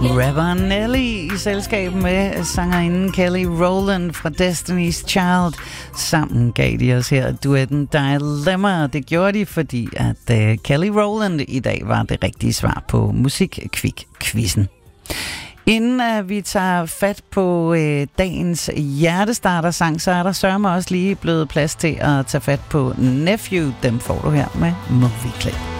Rapper Nelly i selskab med sangerinden Kelly Rowland fra Destiny's Child. Sammen gav de os her duetten Dilemma, og det gjorde de, fordi at Kelly Rowland i dag var det rigtige svar på Musikkvik-quizzen. Inden vi tager fat på dagens hjertestarter-sang, så er der sørme også lige blevet plads til at tage fat på Nephew. Dem får du her med Movie Clip.